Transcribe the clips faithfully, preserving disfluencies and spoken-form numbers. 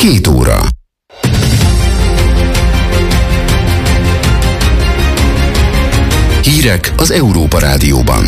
Két óra. Hírek az Európa Rádióban.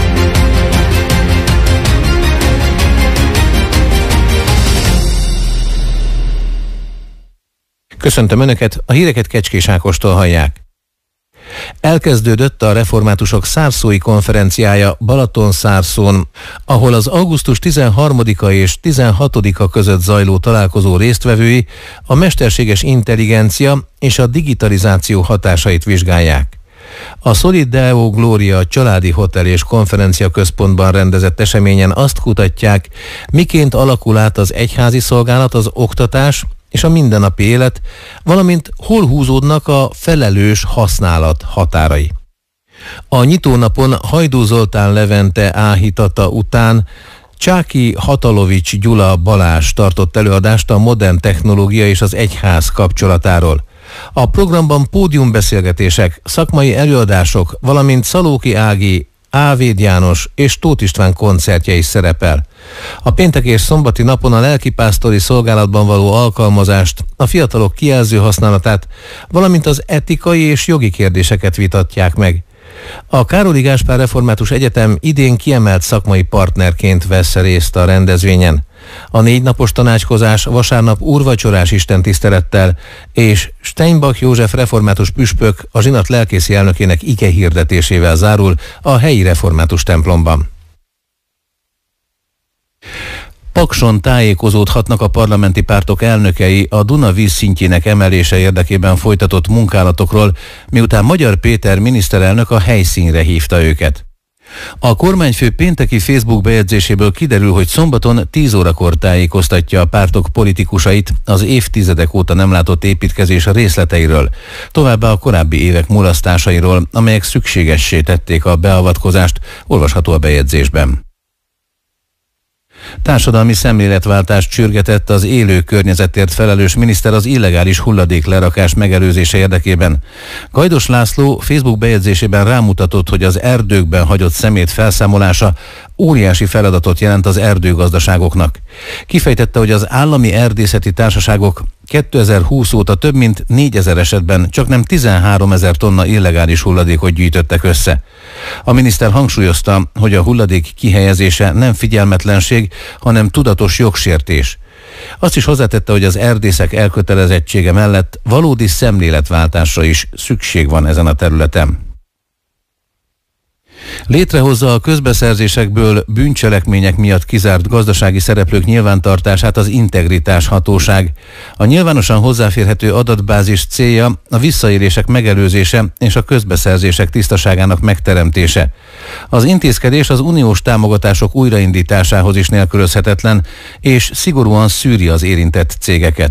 Köszöntöm Önöket, a híreket Kecskés Ákostól hallják. Elkezdődött a reformátusok szárszói konferenciája Balatonszárszón, ahol az augusztus tizenharmadika és tizenhatodika között zajló találkozó résztvevői a mesterséges intelligencia és a digitalizáció hatásait vizsgálják. A Solid Deo Gloria családi hotel és konferencia központban rendezett eseményen azt kutatják, miként alakul át az egyházi szolgálat, az oktatás és a mindennapi élet, valamint hol húzódnak a felelős használat határai. A nyitónapon Hajdú Zoltán Levente áhítata után Csáki Hatalovics Gyula Balázs tartott előadást a modern technológia és az egyház kapcsolatáról. A programban pódiumbeszélgetések, szakmai előadások, valamint Szalóki Ági, Ávéd János és Tóth István koncertje is szerepel. A péntek és szombati napon a lelkipásztori szolgálatban való alkalmazást, a fiatalok kijelző használatát, valamint az etikai és jogi kérdéseket vitatják meg. A Károli Gáspár Református Egyetem idén kiemelt szakmai partnerként vesz részt a rendezvényen. A négy napos tanácskozás vasárnap úrvacsorás istentisztelettel és Steinbach József református püspök, a zsinat lelkészi elnökének ige hirdetésével zárul a helyi református templomban. Pakson tájékozódhatnak a parlamenti pártok elnökei a Duna vízszintjének emelése érdekében folytatott munkálatokról, miután Magyar Péter miniszterelnök a helyszínre hívta őket. A kormányfő pénteki Facebook bejegyzéséből kiderül, hogy szombaton tíz órakor tájékoztatja a pártok politikusait az évtizedek óta nem látott építkezés részleteiről, továbbá a korábbi évek mulasztásairól, amelyek szükségessé tették a beavatkozást, olvasható a bejegyzésben. Társadalmi szemléletváltást sürgetett az élő környezetért felelős miniszter az illegális hulladéklerakás megelőzése érdekében. Gajdos László Facebook bejegyzésében rámutatott, hogy az erdőkben hagyott szemét felszámolása óriási feladatot jelent az erdőgazdaságoknak. Kifejtette, hogy az állami erdészeti társaságok kétezer-húsz óta több mint négyezer esetben csaknem tizenháromezer tonna illegális hulladékot gyűjtöttek össze. A miniszter hangsúlyozta, hogy a hulladék kihelyezése nem figyelmetlenség, hanem tudatos jogsértés. Azt is hozzátette, hogy az erdészek elkötelezettsége mellett valódi szemléletváltásra is szükség van ezen a területen. Létrehozza a közbeszerzésekből bűncselekmények miatt kizárt gazdasági szereplők nyilvántartását az Integritás Hatóság. A nyilvánosan hozzáférhető adatbázis célja a visszaélések megelőzése és a közbeszerzések tisztaságának megteremtése. Az intézkedés az uniós támogatások újraindításához is nélkülözhetetlen, és szigorúan szűri az érintett cégeket.